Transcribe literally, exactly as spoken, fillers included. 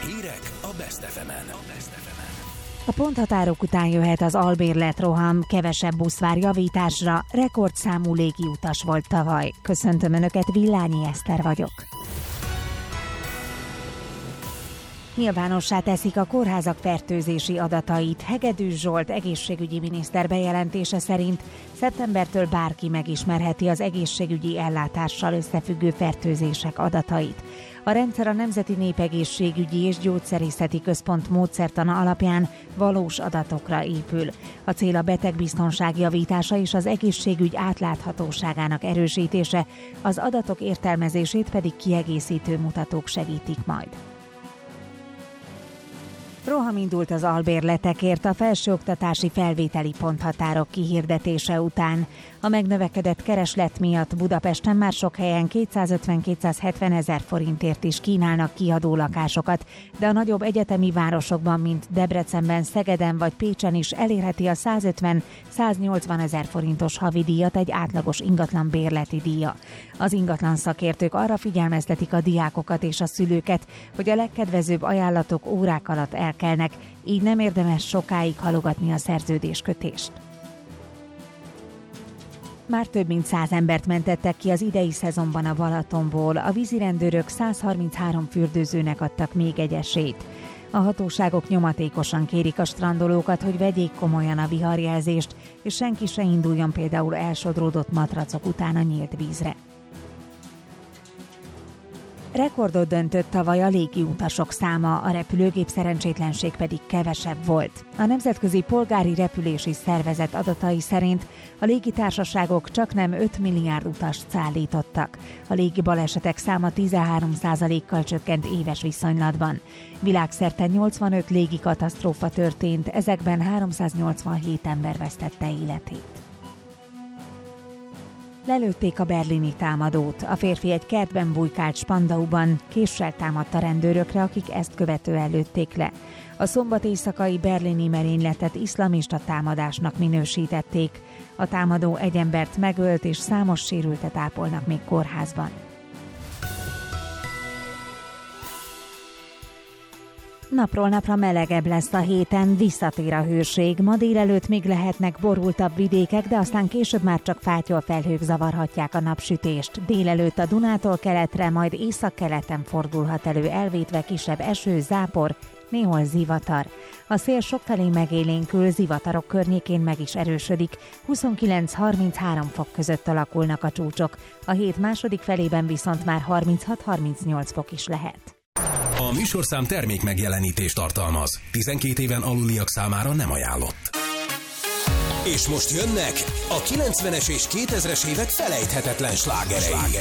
Hírek a Best ef emen. A ponthatárok után jöhet az albérletroham, kevesebb busz vár javításra, rekordszámú légiutas volt tavaly. Köszöntöm Önöket, Villányi Eszter vagyok. Nyilvánossá teszik a kórházak fertőzési adatait. Hegedűs Zsolt egészségügyi miniszter bejelentése szerint szeptembertől bárki megismerheti az egészségügyi ellátással összefüggő fertőzések adatait. A rendszer a Nemzeti Népegészségügyi és Gyógyszerészeti Központ módszertana alapján valós adatokra épül. A cél a betegbiztonság javítása és az egészségügy átláthatóságának erősítése, az adatok értelmezését pedig kiegészítő mutatók segítik majd. Roham indult az albérletekért a felsőoktatási felvételi ponthatárok kihirdetése után. A megnövekedett kereslet miatt Budapesten már sok helyen kétszázötven-kétszázhetven ezer forintért is kínálnak kiadó lakásokat, de a nagyobb egyetemi városokban, mint Debrecenben, Szegeden vagy Pécsen is elérheti a százötven-száznyolcvan ezer forintos havidíjat egy átlagos ingatlan bérleti díja. Az ingatlan szakértők arra figyelmeztetik a diákokat és a szülőket, hogy a legkedvezőbb ajánlatok órák alatt elkelnek, így nem érdemes sokáig halogatni a szerződéskötést. Már több mint száz embert mentettek ki az idei szezonban a Balatonból, a vízirendőrök százharminchárom fürdőzőnek adtak még egy esélyt. A hatóságok nyomatékosan kérik a strandolókat, hogy vegyék komolyan a viharjelzést, és senki se induljon például elsodródott matracok után a nyílt vízre. Rekordot döntött tavaly a légiutasok száma, a repülőgép szerencsétlenség pedig kevesebb volt. A Nemzetközi Polgári Repülési Szervezet adatai szerint a légitársaságok csaknem öt milliárd utast szállítottak. A légibalesetek száma tizenhárom százalékkal csökkent éves viszonylatban. Világszerte nyolcvanöt légikatasztrófa történt, ezekben háromszáznyolcvanhét ember vesztette életét. Lelőtték a berlini támadót. A férfi egy kertben bujkált Spandauban, késsel támadt a rendőrökre, akik ezt követően lőtték le. A szombat éjszakai berlini merényletet iszlamista támadásnak minősítették. A támadó egy embert megölt és számos sérültet ápolnak még kórházban. Napról napra melegebb lesz a héten, visszatér a hőség. Ma délelőtt még lehetnek borultabb vidékek, de aztán később már csak fátyol felhők zavarhatják a napsütést. Délelőtt a Dunától keletre, majd északkeleten fordulhat elő elvétve kisebb eső, zápor, néhol zivatar. A szél sokfelé megélénkül, zivatarok környékén meg is erősödik. huszonkilenc-harminchárom fok között alakulnak a csúcsok. A hét második felében viszont már harminchat-harmincnyolc fok is lehet. A műsorszám termék megjelenítést tartalmaz. tizenkét éven aluliak számára nem ajánlott. És most jönnek a kilencvenes és kétezres évek felejthetetlen slágerei.